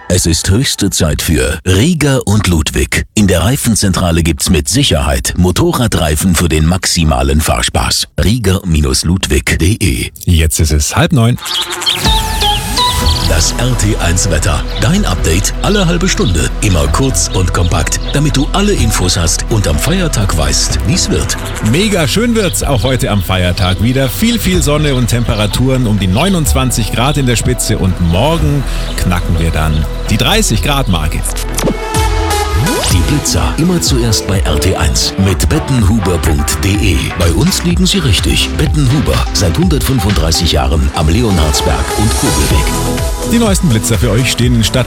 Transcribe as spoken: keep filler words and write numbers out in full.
Es ist höchste Zeit für Rieger und Ludwig. In der Reifenzentrale gibt's mit Sicherheit Motorradreifen für den maximalen Fahrspaß. Rieger Ludwig punkt de. Jetzt ist es halb neun. Das R T eins Wetter. Dein Update alle halbe Stunde. Immer kurz und kompakt, damit du alle Infos hast und am Feiertag weißt, wie's wird. Mega schön wird's auch heute am Feiertag wieder. Viel, viel Sonne und Temperaturen um die neunundzwanzig Grad in der Spitze und morgen knacken wir dann die dreißig Grad Marke. Die Blitzer immer zuerst bei R T eins mit bettenhuber punkt de. Bei uns liegen sie richtig. Bettenhuber, seit hundertfünfunddreißig Jahren am Leonhardsberg und Kurbelweg. Die neuesten Blitzer für euch stehen in Stadt